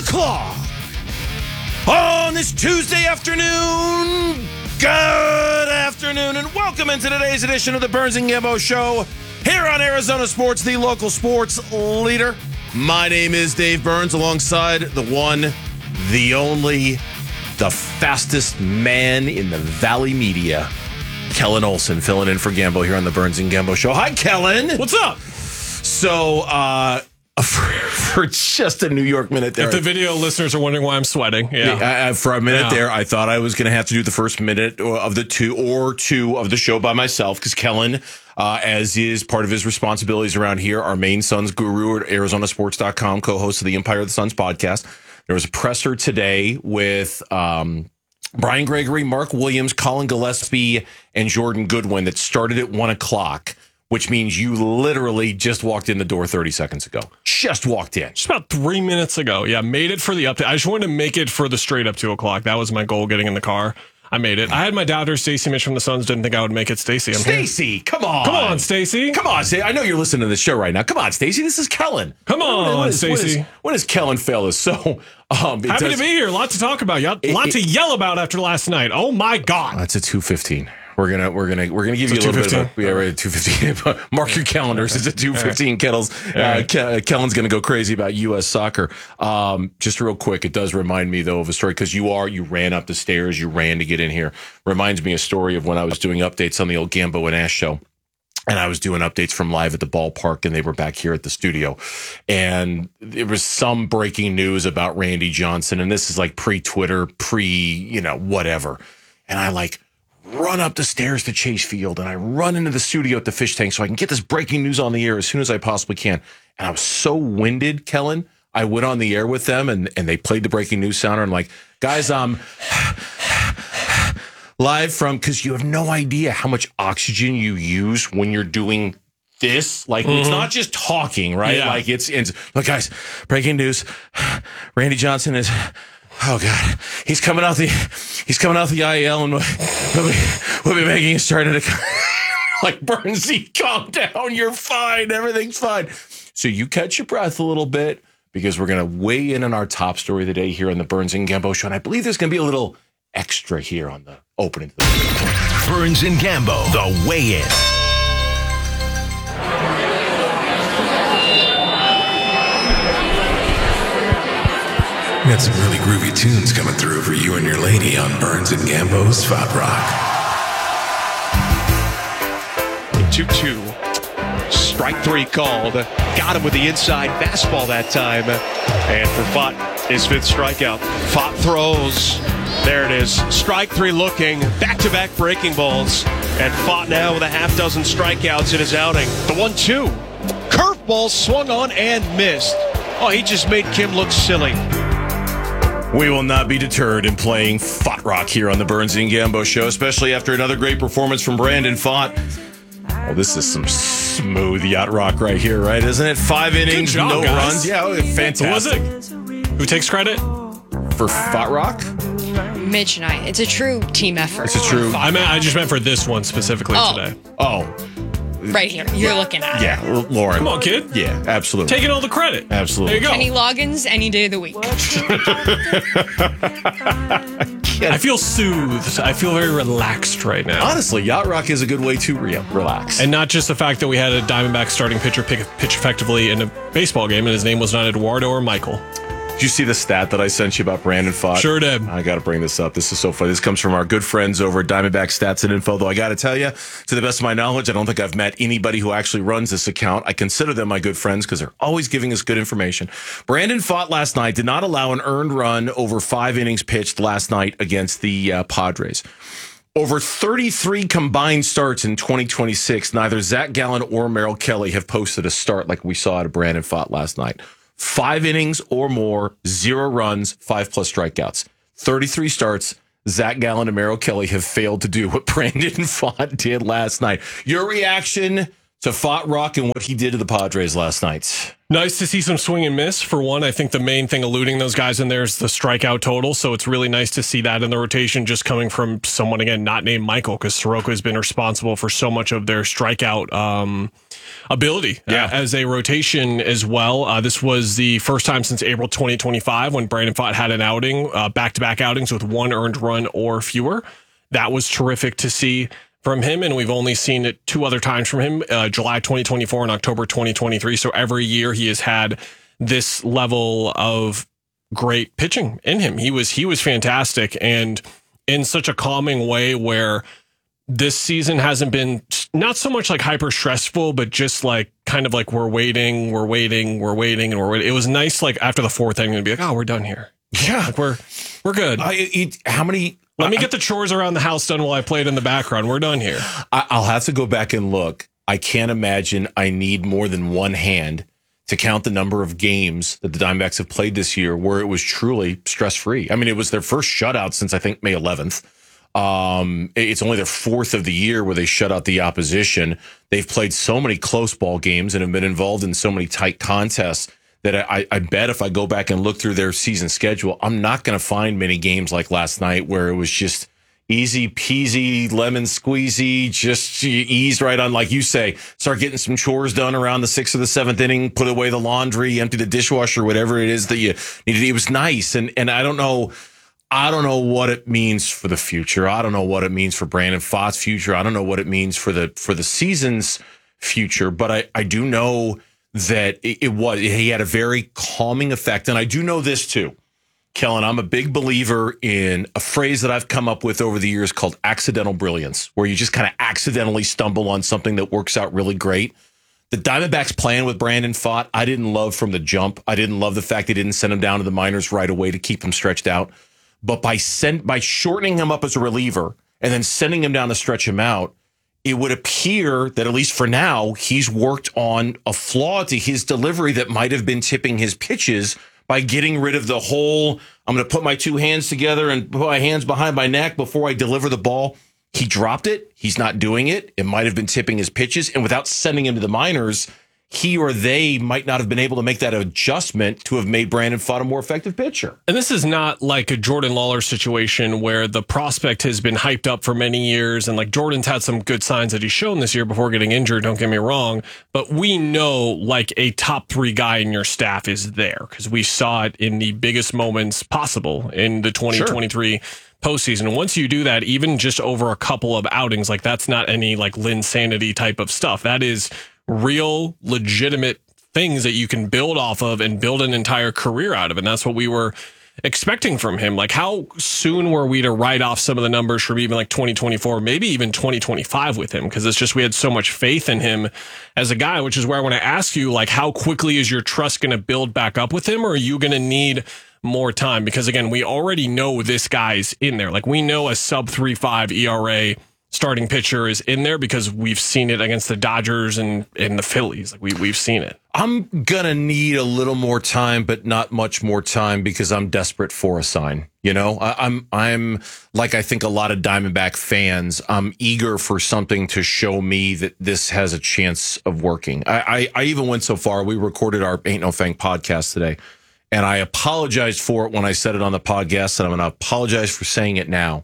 o'clock on this Tuesday afternoon. Good afternoon, and welcome into today's edition of the Burns and Gambo Show here on Arizona Sports, the local sports leader. My name is Dave Burns, alongside the one, the only, the fastest man in the Valley media, Kellen Olson, filling in for Gambo here on the Burns and Gambo Show. Hi, Kellen. What's up? So, for just a New York minute there. If the video listeners are wondering why I'm sweating, for a minute there, I thought I was going to have to do the first minute of the two of the show by myself, because Kellen, as is part of his responsibilities around here, our main Suns guru at ArizonaSports.com, co-host of the Empire of the Suns podcast. There was a presser today with Brian Gregory, Mark Williams, Colin Gillespie, and Jordan Goodwin that started at 1 o'clock. Which means you literally just walked in the door 30 seconds ago. Just walked in. Just about 3 minutes ago. Yeah, made it for the update. I just wanted to make it for the straight up 2 o'clock. That was my goal, getting in the car. I made it. I had my doubter, Stacey Mitch from the Suns. Didn't think I would make it. Stacey, Stacey, come on. Come on, Stacey. Come on, Stacey. I know you're listening to the show right now. Come on, Stacey. This is Kellen. Come on, Stacey. When is Kellen fail us? So, happy to be here. A lot to talk about. A lot to yell about after last night. Oh, my God. That's a 2:15. We're gonna give you a little bit of a 2:15. Mark your calendars. It's a 2:15. Kettles. Kellen's gonna go crazy about U.S. soccer. Just real quick, it does remind me though of a story, because you ran up the stairs, you ran to get in here. Reminds me a story of when I was doing updates on the old Gambo and Ash show. And I was doing updates from live at the ballpark, and they were back here at the studio. And there was some breaking news about Randy Johnson, and this is like pre-Twitter, whatever. And I run up the stairs to Chase Field, and I run into the studio at the Fish Tank so I can get this breaking news on the air as soon as I possibly can. And I was so winded, Kellen, I went on the air with them, and they played the breaking news sounder. And I'm like, guys, live from, because you have no idea how much oxygen you use when you're doing this. It's not just talking, right? Yeah. Look, guys, breaking news. Randy Johnson is... Oh God, he's coming out the IL, and we'll be making a start at Burnsy, calm down, you're fine, everything's fine. So you catch your breath a little bit, because we're gonna weigh in on our top story of the day here on the Burns and Gambo Show, and I believe there's gonna be a little extra here on the opening. Burns and Gambo, the weigh-in. We got some really groovy tunes coming through for you and your lady on Burns and Gambo's Fat Rock. 2-2. Strike three called. Got him with the inside fastball that time. And for Fott, his fifth strikeout. Fott throws. There it is. Strike three looking. Back-to-back breaking balls. And Fott now with a half dozen strikeouts in his outing. The 1-2. Curveball swung on and missed. Oh, he just made Kim look silly. We will not be deterred in playing Fott Rock here on the Burns and Gambo Show, especially after another great performance from Brandon Fott. Oh, this is some smooth yacht rock right here, right? Isn't it? 5 innings, job, no guys. runs. Yeah, fantastic. Who was it? Who takes credit? For Fott Rock? Mitch and I. It's a true team effort. It's a true... I just meant for this one specifically today. Oh. Right here. You're looking at it. Yeah, Lauren. Come on, kid. Yeah, absolutely. Taking all the credit. Absolutely. There you go. Any logins, any day of the week. I feel soothed. I feel very relaxed right now. Honestly, yacht rock is a good way to relax. And not just the fact that we had a Diamondback starting pitcher pitch effectively in a baseball game, and his name was not Eduardo or Michael. Did you see the stat that I sent you about Brandon Fott? Sure did. I got to bring this up. This is so funny. This comes from our good friends over at Diamondback Stats and Info, though I got to tell you, to the best of my knowledge, I don't think I've met anybody who actually runs this account. I consider them my good friends because they're always giving us good information. Brandon Fott last night did not allow an earned run over 5 innings pitched last night against the Padres. Over 33 combined starts in 2026, neither Zach Gallen or Merrill Kelly have posted a start like we saw out of Brandon Fott last night. 5 innings or more, 0 runs, 5+ strikeouts. 33 starts. Zach Gallen and Merrill Kelly have failed to do what Brandon Fott did last night. Your reaction So Fott rocking what he did to the Padres last night. Nice to see some swing and miss. For one, I think the main thing eluding those guys in there is the strikeout total. So it's really nice to see that in the rotation, just coming from someone, again, not named Michael, because Soroka has been responsible for so much of their strikeout ability as a rotation as well. This was the first time since April 2025 when Brandon Pfaadt had an outing, back-to-back outings with 1 earned run or fewer. That was terrific to see from him, and we've only seen it 2 other times from him, July 2024 and October 2023. So every year he has had this level of great pitching in him. He was fantastic, and in such a calming way where this season hasn't been not so much like hyper stressful, but just like kind of like we're waiting. It was nice, like after the 4th inning, to be like, oh, we're done here. Yeah, like we're good. How many? Let me get the chores around the house done while I play it in the background. We're done here. I'll have to go back and look. I can't imagine I need more than one hand to count the number of games that the Diamondbacks have played this year where it was truly stress-free. I mean, it was their first shutout since I think May 11th. It's only their 4th of the year where they shut out the opposition. They've played so many close ball games and have been involved in so many tight contests that I bet if I go back and look through their season schedule, I'm not going to find many games like last night where it was just easy peasy, lemon squeezy, just ease right on, like you say, start getting some chores done around the 6th or the 7th inning, put away the laundry, empty the dishwasher, whatever it is that you needed. It was nice. And I don't know what it means for the future. I don't know what it means for Brandon Pfaadt's future. I don't know what it means for the season's future, but I do know that he had a very calming effect. And I do know this too, Kellen, I'm a big believer in a phrase that I've come up with over the years called accidental brilliance, where you just kind of accidentally stumble on something that works out really great. The Diamondbacks playing with Brandon Pfaadt, I didn't love from the jump. I didn't love the fact they didn't send him down to the minors right away to keep him stretched out. But by shortening him up as a reliever and then sending him down to stretch him out, it would appear that, at least for now, he's worked on a flaw to his delivery that might have been tipping his pitches by getting rid of the whole, I'm going to put my 2 hands together and put my hands behind my neck before I deliver the ball. He dropped it. He's not doing it. It might have been tipping his pitches. And without sending him to the minors, he or they might not have been able to make that adjustment to have made Brandon Pfaadt a more effective pitcher. And this is not like a Jordan Lawler situation where the prospect has been hyped up for many years. And like Jordan's had some good signs that he's shown this year before getting injured. Don't get me wrong. But we know like a top 3 guy in your staff is there because we saw it in the biggest moments possible in the 2023 postseason. And once you do that, even just over a couple of outings, like that's not any like Linsanity type of stuff. That is real, legitimate things that you can build off of and build an entire career out of. And that's what we were expecting from him. Like, how soon were we to write off some of the numbers from even like 2024, maybe even 2025 with him? Because it's just, we had so much faith in him as a guy, which is where I want to ask you, like, how quickly is your trust going to build back up with him? Or are you going to need more time? Because again, we already know this guy's in there. Like, we know a sub 3.5 ERA starting pitcher is in there because we've seen it against the Dodgers and the Phillies. Like we've seen it. I'm going to need a little more time, but not much more time because I'm desperate for a sign. You know, I'm like, I think a lot of Diamondback fans, I'm eager for something to show me that this has a chance of working. I even went so far. We recorded our Ain't No Fang podcast today, and I apologized for it when I said it on the podcast, and I'm going to apologize for saying it now.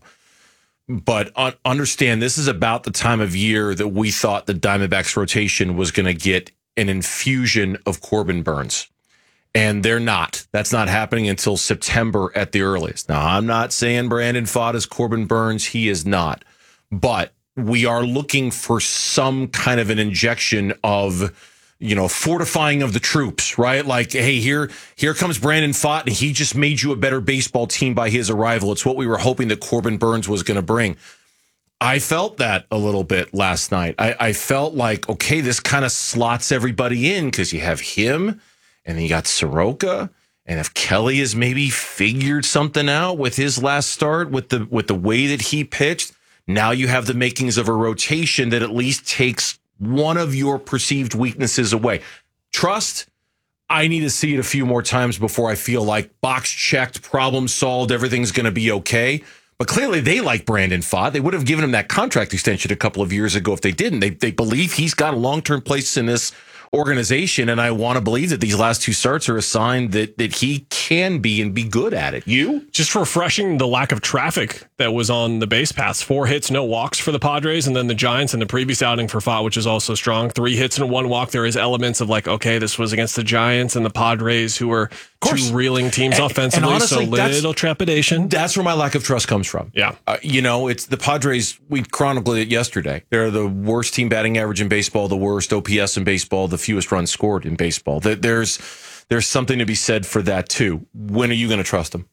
But understand, this is about the time of year that we thought the Diamondbacks rotation was going to get an infusion of Corbin Burnes. And they're not. That's not happening until September at the earliest. Now, I'm not saying Brandon Pfaadt is Corbin Burnes. He is not. But we are looking for some kind of an injection of, you know, fortifying of the troops, right? Like, hey, here comes Brandon Pfaadt, and he just made you a better baseball team by his arrival. It's what we were hoping that Corbin Burnes was going to bring. I felt that a little bit last night. I felt like, okay, this kind of slots everybody in because you have him, and then you got Soroka, and if Kelly has maybe figured something out with his last start, with the way that he pitched, now you have the makings of a rotation that at least takes one of your perceived weaknesses away. Trust, I need to see it a few more times before I feel like box checked, problem solved, everything's going to be okay. But clearly they like Brandon Pfaadt. They would have given him that contract extension a couple of years ago if they didn't. They believe he's got a long-term place in this organization, and I want to believe that these last two starts are a sign that he can be and be good at it. You? Just refreshing the lack of traffic that was on the base paths. 4 hits, no walks for the Padres, and then the Giants in the previous outing for Pfaadt, which is also strong. 3 hits and 1 walk. There is elements of like, okay, this was against the Giants and the Padres, who are two reeling teams offensively, and honestly, so little trepidation. That's where my lack of trust comes from. Yeah. It's the Padres. We chronicled it yesterday. They're the worst team batting average in baseball, the worst OPS in baseball, the fewest runs scored in baseball. There's something to be said for that too. When are you going to trust them?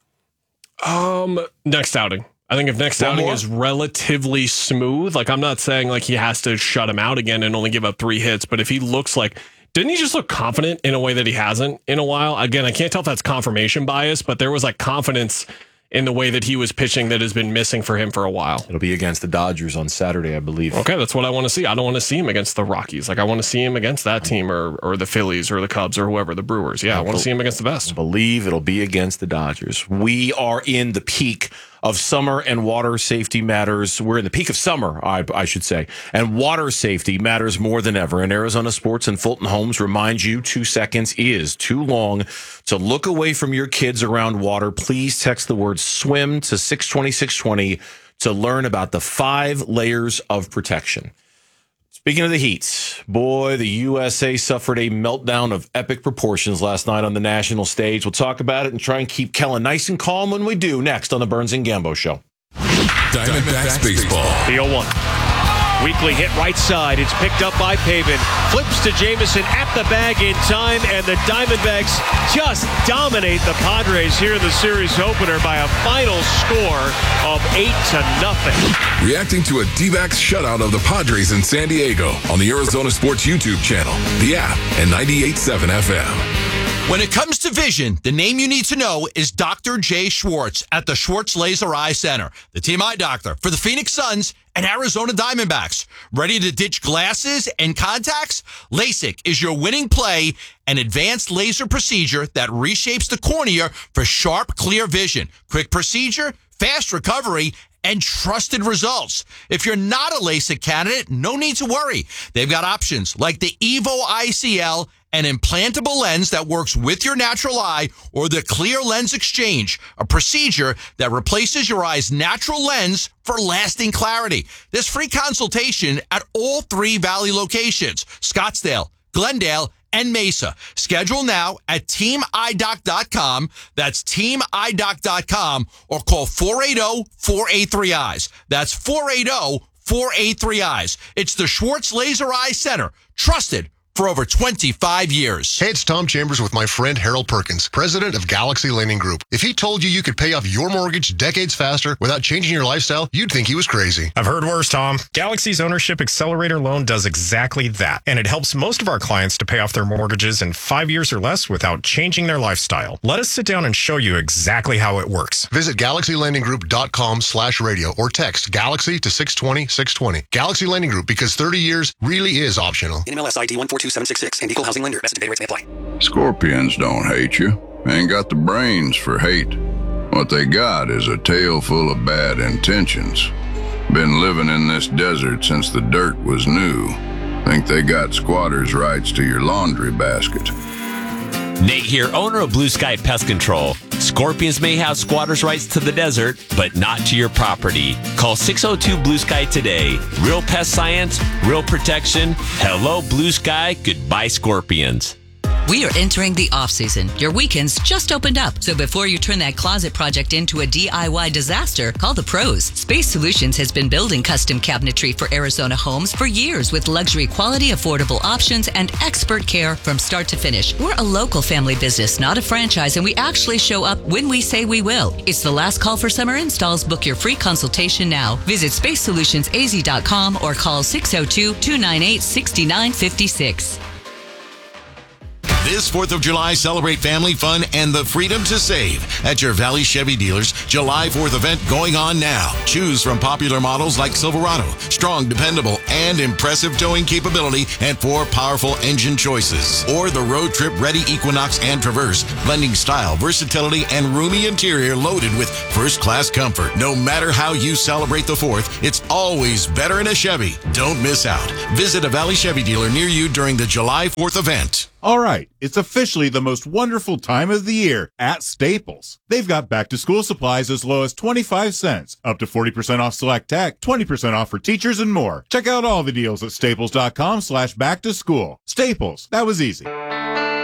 Next outing. I think if next outing is relatively smooth, like I'm not saying like he has to shut him out again and only give up 3 hits, but if he looks like, didn't he just look confident in a way that he hasn't in a while? Again, I can't tell if that's confirmation bias, but there was like confidence in the way that he was pitching that has been missing for him for a while. It'll be against the Dodgers on Saturday, I believe. Okay, that's what I want to see. I don't want to see him against the Rockies. Like I want to see him against that team or the Phillies or the Cubs or whoever, the Brewers. Yeah, I want to see him against the best. I believe it'll be against the Dodgers. We are in the peak of summer and water safety matters. We're in the peak of summer, I should say. And water safety matters more than ever. And Arizona Sports and Fulton Homes remind you 2 seconds is too long to look away from your kids around water. Please text the word swim to 620-620 to learn about the 5 layers of protection. Speaking of the heat, boy, the USA suffered a meltdown of epic proportions last night on the national stage. We'll talk about it and try and keep Kellen nice and calm when we do next on the Burns and Gambo Show. Diamondbacks baseball. The 0-1. Weekly hit right side. It's picked up by Pavin. Flips to Jameson at the bag in time, and the Diamondbacks just dominate the Padres here in the series opener by a final score of 8-0. Reacting to a D-backs shutout of the Padres in San Diego on the Arizona Sports YouTube channel, the app, and 98.7 FM. When it comes to vision, the name you need to know is Dr. Jay Schwartz at the Schwartz Laser Eye Center, the team eye doctor for the Phoenix Suns and Arizona Diamondbacks. Ready to ditch glasses and contacts? LASIK is your winning play, an advanced laser procedure that reshapes the cornea for sharp, clear vision. Quick procedure, fast recovery, and trusted results. If you're not a LASIK candidate, no need to worry. They've got options like the Evo ICL, an implantable lens that works with your natural eye, or the Clear Lens Exchange, a procedure that replaces your eye's natural lens for lasting clarity. There's free consultation at all 3 Valley locations, Scottsdale, Glendale, and Mesa. Schedule now at teamidoc.com. That's teamidoc.com, or call 480-483-EYES. That's 480-483-EYES. It's the Schwartz Laser Eye Center, trusted for over 25 years. Hey, it's Tom Chambers with my friend Harold Perkins, president of Galaxy Lending Group. If he told you you could pay off your mortgage decades faster without changing your lifestyle, you'd think he was crazy. I've heard worse, Tom. Galaxy's Ownership Accelerator Loan does exactly that, and it helps most of our clients to pay off their mortgages in 5 years or less without changing their lifestyle. Let us sit down and show you exactly how it works. Visit GalaxyLendingGroup.com/radio or text Galaxy to 620-620. Galaxy Lending Group, because 30 years really is optional. NMLS ID 142766 and equal housing lender. Best and pay rates may apply. Scorpions don't hate you. Ain't got the brains for hate. What they got is a tail full of bad intentions. Been living in this desert since the dirt was new. Think they got squatters' rights to your laundry basket. Nate here, owner of Blue Sky Pest Control. Scorpions may have squatters' rights to the desert, but not to your property. Call 602 Blue Sky today. Real pest science, real protection. Hello, Blue Sky. Goodbye, Scorpions. We are entering the off-season. Your weekends just opened up. So before you turn that closet project into a DIY disaster, call the pros. Space Solutions has been building custom cabinetry for Arizona homes for years with luxury quality, affordable options, and expert care from start to finish. We're a local family business, not a franchise, and we actually show up when we say we will. It's the last call for summer installs. Book your free consultation now. Visit spacesolutionsaz.com or call 602-298-6956. This 4th of July, celebrate family fun and the freedom to save at your Valley Chevy dealers. July 4th event going on now. Choose from popular models like Silverado, strong, dependable, and impressive towing capability, and 4 powerful engine choices. Or the road trip ready Equinox and Traverse, blending style, versatility, and roomy interior loaded with first-class comfort. No matter how you celebrate the 4th, it's always better in a Chevy. Don't miss out. Visit a Valley Chevy dealer near you during the July 4th event. All right, it's officially the most wonderful time of the year at Staples. They've got back-to-school supplies as low as 25 cents, up to 40% off select tech, 20% off for teachers, and more. Check out all the deals at staples.com/back-to-school. Staples, that was easy.